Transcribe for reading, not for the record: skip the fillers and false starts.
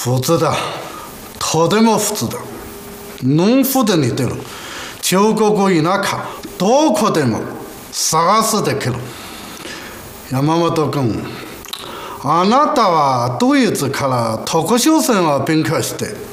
普通だ。とても普通だ。農夫で似てる。中国田舎、どこでも探すできる。山本君、あなたはドイツから特殊線を勉強して